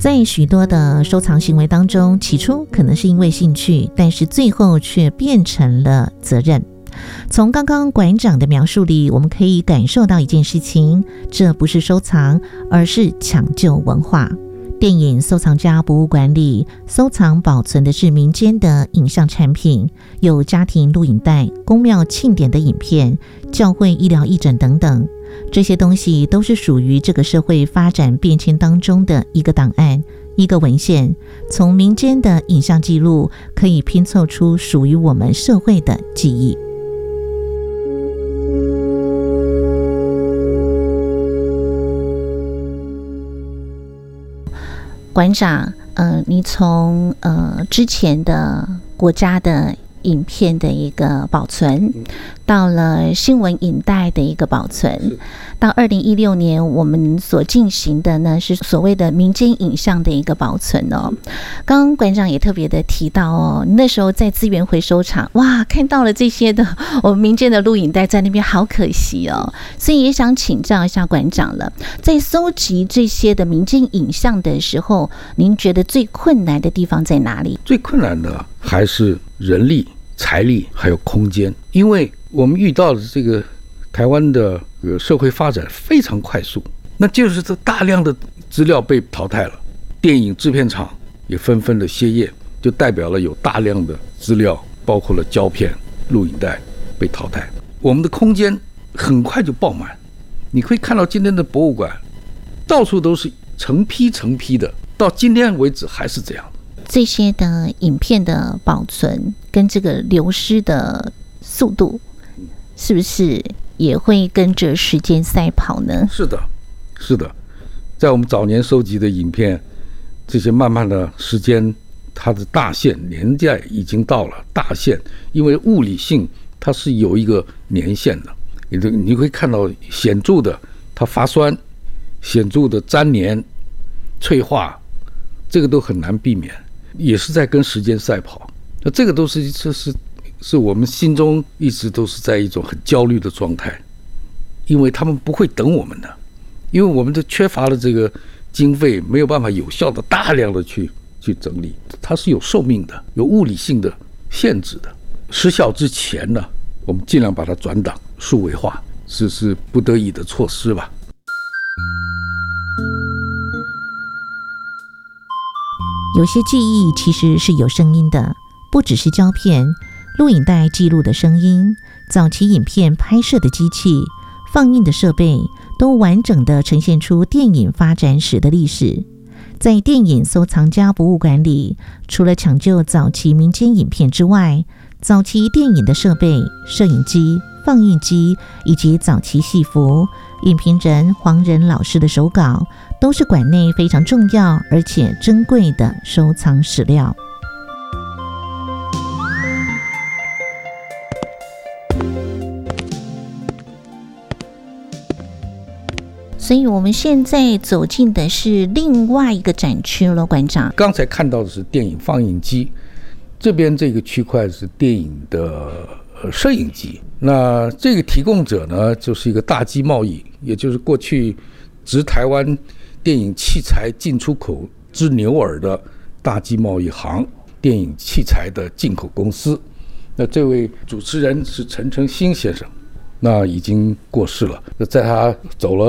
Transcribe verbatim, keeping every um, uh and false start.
在许多的收藏行为当中，起初可能是因为兴趣，但是最后却变成了责任。从刚刚馆长的描述里，我们可以感受到一件事情，这不是收藏，而是抢救文化。电影收藏家博物馆里收藏保存的是民间的影像产品，有家庭录影带、宫庙庆典的影片、教会医疗义诊等等，这些东西都是属于这个社会发展变迁当中的一个档案，一个文献。从民间的影像记录可以拼凑出属于我们社会的记忆。馆长，呃，你从呃之前的国家的影片的一个保存，到了新闻影带的一个保存，到二零一六年我们所进行的呢是所谓的民间影像的一个保存哦。刚刚馆长也特别的提到哦，那时候在资源回收厂，哇，看到了这些的我们民间的录影带在那边，好可惜哦。所以也想请教一下馆长了，在搜集这些的民间影像的时候，您觉得最困难的地方在哪里？ 最困难的还是人力、财力还有空间，因为我们遇到的这个台湾的社会发展非常快速，那就是这大量的资料被淘汰了，电影制片厂也纷纷的歇业，就代表了有大量的资料，包括了胶片、录影带被淘汰，我们的空间很快就爆满。你可以看到今天的博物馆到处都是成批成批的，到今天为止还是这样。 这些的影片的保存跟这个流失的速度，是不是也会跟着时间赛跑呢？ 是的，是的，在我们早年收集的影片，这些慢慢的时间，它的大限年代已经到了。大限，因为物理性它是有一个年限的，你你会看到显著的它发酸，显著的粘连、脆化，这个都很难避免。也是在跟时间赛跑，那这个都是这是是我们心中一直都是在一种很焦虑的状态，因为他们不会等我们的，因为我们都缺乏了这个经费，没有办法有效的大量的去去整理，它是有寿命的，有物理性的限制的。失效之前呢，我们尽量把它转档数位化，这是不得已的措施吧。 有些记忆其实是有声音的，不只是胶片、录影带记录的声音，早期影片拍摄的机器、放映的设备，都完整地呈现出电影发展史的历史。在电影收藏家博物馆里，除了抢救早期民间影片之外，早期电影的设备、摄影机、放映机以及早期戏服、影评人黄仁老师的手稿，都是馆内非常重要而且珍贵的收藏史料。所以我们现在走进的是另外一个展区了，馆长。 刚才看到的是电影放映机，这边这个区块是电影的摄影机。那这个提供者呢，就是一个大机贸易，也就是过去值台湾电影器材进出口之牛耳的大机贸易行电影器材的进口公司。那这位主持人是陈诚兴先生，那已经过世了。那在他走了